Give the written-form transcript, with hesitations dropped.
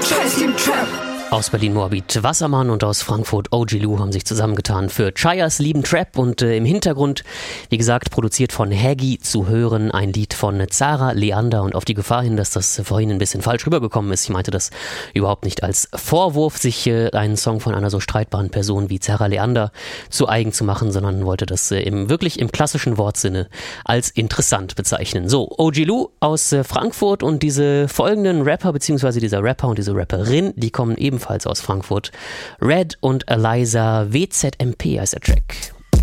Aus Berlin-Moabit Wassermann und aus Frankfurt OG Lou haben sich zusammengetan für Chayas lieben Trap und im Hintergrund, wie gesagt, produziert von Haggy zu hören, ein Lied von Zara Leander und auf die Gefahr hin, dass das vorhin ein bisschen falsch rübergekommen ist. Ich meinte das überhaupt nicht als Vorwurf, sich einen Song von einer so streitbaren Person wie Zara Leander zu eigen zu machen, sondern wollte das wirklich im klassischen Wortsinne als interessant bezeichnen. So, OG Lou aus Frankfurt und diese folgenden Rapper, beziehungsweise dieser Rapper und diese Rapperin, die kommen ebenfalls aus Frankfurt. Red und Eliza WZMP heißt der Track.